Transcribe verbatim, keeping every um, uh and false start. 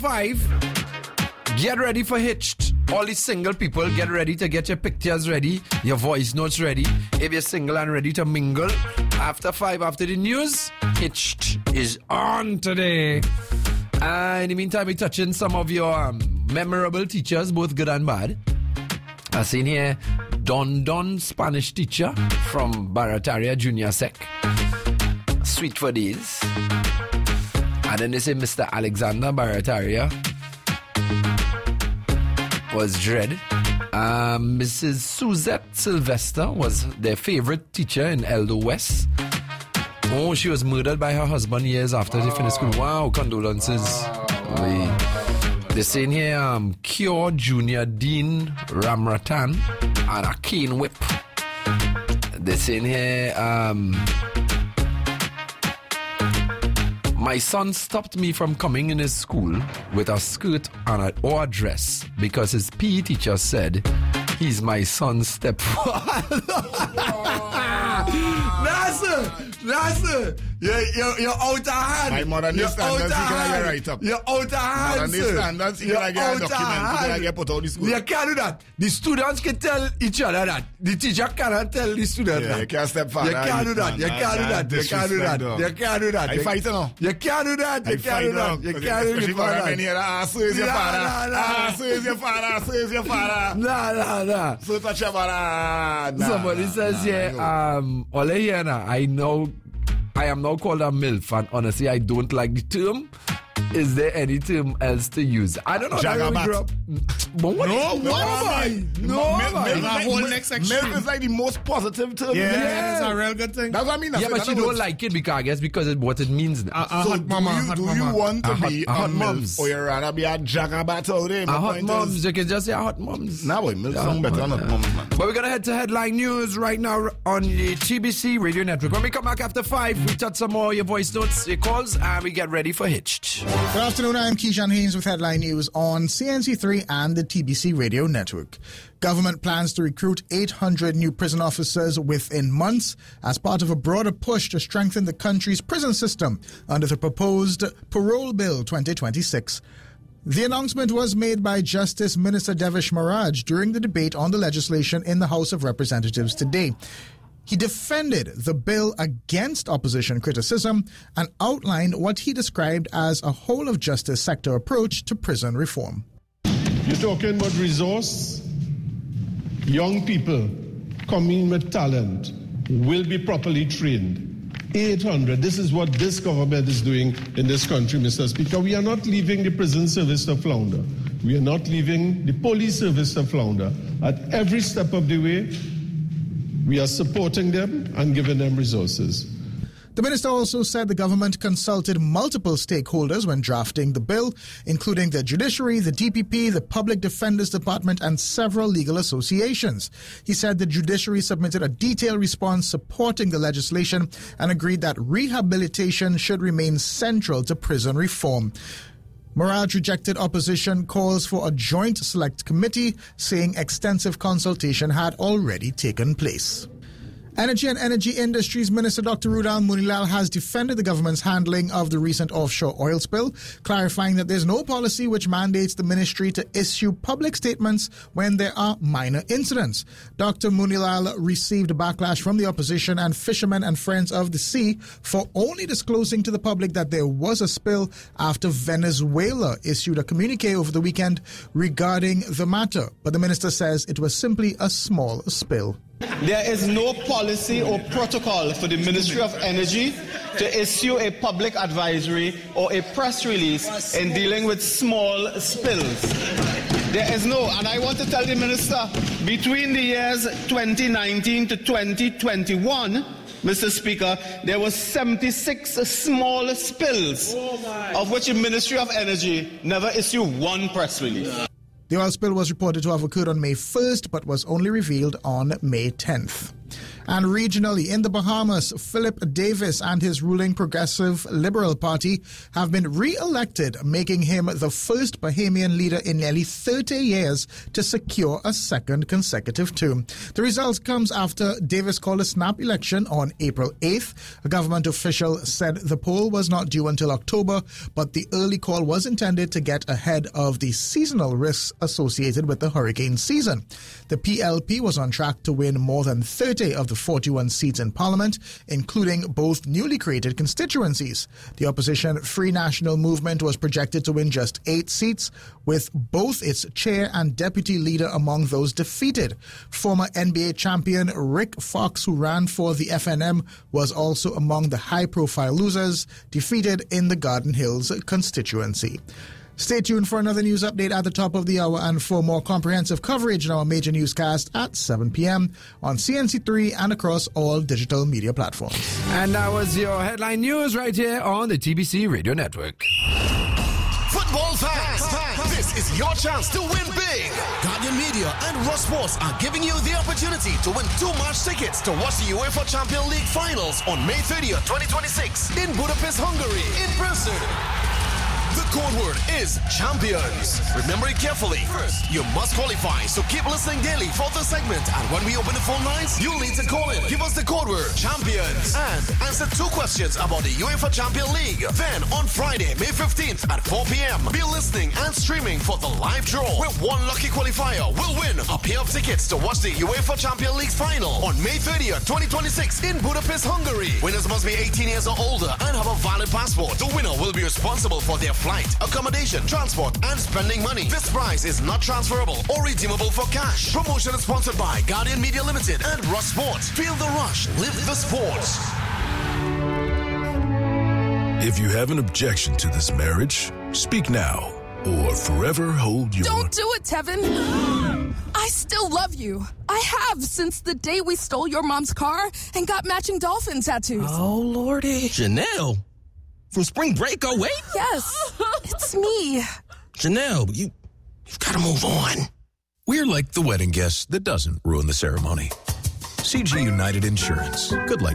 five. Get ready for Hitched. All the single people, get ready to get your pictures ready, your voice notes ready. If you're single and ready to mingle, after five, after the news, Hitched is on today. Uh, in the meantime, we're touching some of your um, memorable teachers, both good and bad. I've seen here Don Don, Spanish teacher from Barataria Junior Sec. Sweet for days. And then they say Mister Alexander Barataria was dread. Um, Missus Suzette Sylvester was their favorite teacher in Eldo West. Oh, she was murdered by her husband years after wow. they finished school. Wow, condolences. Wow. They're saying here, um, Cure Junior Dean Ramratan and a cane whip. They're saying here, um, my son stopped me from coming in his school with a skirt and a, or a dress because his P E teacher said he's my son's stepfather. Nasser, Nasser, you're, you're, you're out of hand. My modern standards, you can get right up. You're out of hand, modern sir. standards, you can get a document, you can get put out the school. You can't do that. The students can tell each other that. The teacher cannot tell the student yeah, that. You can't step far. You can't do that. You can't do that. You can't do that. You can't do that. I fight now. You can't do that. You can't do that. You can't do that. Ah, so is your father. Ah, so is your father. So is your father. Nah, nah, nah. So touch your father. Somebody says here, um, Ole here now, I know, I am now called a MILF, and honestly, I don't like the term. Is there any term else to use? I don't know. Jagabat. But what no, is, no, man. No, man. MILF is like the most positive term. Yeah, yeah. It's a real good thing. That's what I mean. That's yeah, but you don't like it because I guess because it's what it means. Now. A, a so hot mama, do you, hot do mama. you want to a be hot, a hot MILF mums, or you rather be a Jagabat out there? A hot mums. Is, you can just say a hot mums. Nah, boy, MILF sound better than hot mums, man. But we're gonna head to headline news right now on the T B C Radio Network. When we come back after five, we touch some more of your voice notes, your calls, and we get ready for Hitched. Good afternoon. I'm Keyshawn Haynes with headline news on C N C three and the T B C Radio Network. Government plans to recruit eight hundred new prison officers within months as part of a broader push to strengthen the country's prison system under the proposed Parole Bill twenty twenty-six. The announcement was made by Justice Minister Devish Maharaj during the debate on the legislation in the House of Representatives today. He defended the bill against opposition criticism and outlined what he described as a whole-of-justice sector approach to prison reform. You're talking about resource. Young people coming with talent will be properly trained. eight hundred. This is what this government is doing in this country, Mister Speaker. We are not leaving the prison service to flounder. We are not leaving the police service to flounder. At every step of the way, we are supporting them and giving them resources. The minister also said the government consulted multiple stakeholders when drafting the bill, including the judiciary, the D P P, the Public Defender's Department, and several legal associations. He said the judiciary submitted a detailed response supporting the legislation and agreed that rehabilitation should remain central to prison reform. Maharaj rejected opposition calls for a joint select committee, saying extensive consultation had already taken place. Energy and Energy Industries Minister Doctor Rudal Munilal has defended the government's handling of the recent offshore oil spill, clarifying that there's no policy which mandates the ministry to issue public statements when there are minor incidents. Doctor Munilal received backlash from the opposition and Fishermen and Friends of the Sea for only disclosing to the public that there was a spill after Venezuela issued a communique over the weekend regarding the matter. But the minister says it was simply a small spill. There is no policy or protocol for the Ministry of Energy to issue a public advisory or a press release in dealing with small spills. There is no, and I want to tell the Minister, between the years twenty nineteen to twenty twenty-one, Mister Speaker, there was seventy-six small spills, oh of which the Ministry of Energy never issued one press release. The oil spill was reported to have occurred on May first, but was only revealed on May tenth. And regionally, in the Bahamas, Philip Davis and his ruling Progressive Liberal Party have been re-elected, making him the first Bahamian leader in nearly thirty years to secure a second consecutive term. The result comes after Davis called a snap election on April eighth. A government official said the poll was not due until October, but the early call was intended to get ahead of the seasonal risks associated with the hurricane season. The P L P was on track to win more than thirty of the forty-one seats in Parliament, including both newly created constituencies. The opposition Free National Movement was projected to win just eight seats, with both its chair and deputy leader among those defeated. Former N B A champion Rick Fox, who ran for the F N M, was also among the high-profile losers, defeated in the Garden Hills constituency. Stay tuned for another news update at the top of the hour and for more comprehensive coverage in our major newscast at seven p.m. on C N C three and across all digital media platforms. And that was your headline news right here on the T B C Radio Network. Football fans, this is your chance to win big. Guardian Media and Ross Sports are giving you the opportunity to win two match tickets to watch the UEFA Champions League finals on May thirtieth, twenty twenty-six in Budapest, Hungary, in person. The code word is champions. Remember it carefully. First, you must qualify, so keep listening daily for the segment. And when we open the phone lines, you'll need to call in. Give us the code word champions and answer two questions about the UEFA Champions League. Then on Friday, May fifteenth at four p.m., be listening and streaming for the live draw, where one lucky qualifier will win a pair of tickets to watch the UEFA Champions League final on May thirtieth, twenty twenty-six in Budapest, Hungary. Winners must be eighteen years or older and have a valid passport. The winner will be responsible for their flight, accommodation, transport, and spending money. This prize is not transferable or redeemable for cash. Promotion is sponsored by Guardian Media Limited and Ross Sports. Feel the rush. Live the sports. If you have an objection to this marriage, speak now or forever hold your... Don't do it, Tevin. I still love you. I have since the day we stole your mom's car and got matching dolphin tattoos. Oh, Lordy. Janelle. From spring break, oh, wait? Yes, it's me. Janelle, you, you've got to move on. We're like the wedding guest that doesn't ruin the ceremony. C G United Insurance. Good luck.